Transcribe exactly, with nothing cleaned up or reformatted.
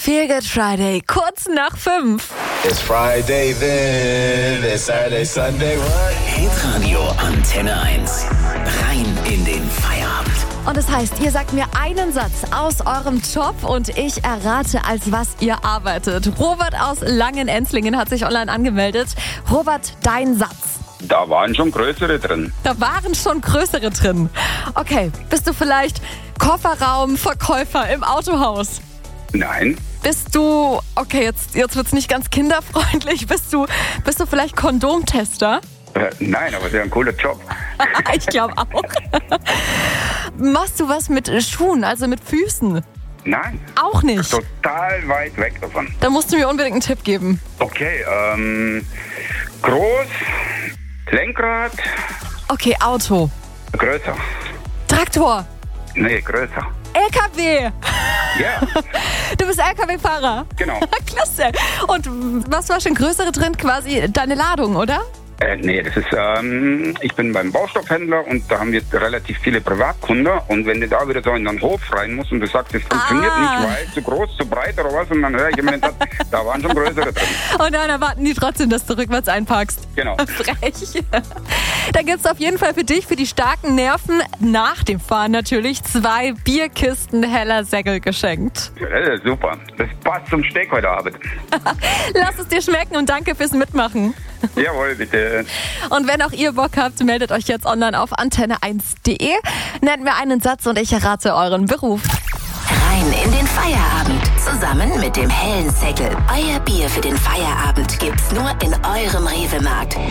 Feel Good Friday, kurz nach fünf. It's Friday then, it's Saturday, Sunday, what? Hitradio Antenne eins. Rein in den Feierabend. Und das heißt, ihr sagt mir einen Satz aus eurem Job und ich errate, als was ihr arbeitet. Robert aus Langenenzlingen hat sich online angemeldet. Robert, dein Satz. Da waren schon größere drin. Da waren schon größere drin. Okay, bist du vielleicht Kofferraumverkäufer im Autohaus? Nein. Bist du, okay, jetzt, jetzt wird's nicht ganz kinderfreundlich, bist du, bist du vielleicht Kondomtester? Äh, nein, aber sehr ein cooler Job. Ich glaube auch. Machst du was mit Schuhen, also mit Füßen? Nein. Auch nicht? Total weit weg davon. Da musst du mir unbedingt einen Tipp geben. Okay, ähm, groß, Lenkrad, Okay, Auto. größer. Traktor. Nee, größer. L K W. Ja, Du bist L K W-Fahrer. genau. Klasse. Und was war schon größere drin? Quasi deine Ladung, oder? Äh, nee, das ist, ähm, ich bin beim Baustoffhändler und da haben wir relativ viele Privatkunden und wenn du da wieder so in einen Hof rein musst und du sagst, es funktioniert Ah. nicht, weil zu groß, zu breit oder was und dann höre ich immer den Satz, da waren schon größere drin. Und dann erwarten die trotzdem, dass du rückwärts einparkst. Genau. Frech. Dann gibt's auf jeden Fall für dich, für die starken Nerven, nach dem Fahren natürlich, zwei Bierkisten Heller Säckel geschenkt. Äh, super, das passt zum Steak heute Abend. Lass es dir schmecken und danke fürs Mitmachen. Jawohl, bitte. Und wenn auch ihr Bock habt, meldet euch jetzt online auf antenne eins punkt de. Nennt mir einen Satz und ich errate euren Beruf. Rein in den Feierabend. Zusammen mit dem hellen Säckel. Euer Bier für den Feierabend gibt's nur in eurem Rewe-Markt.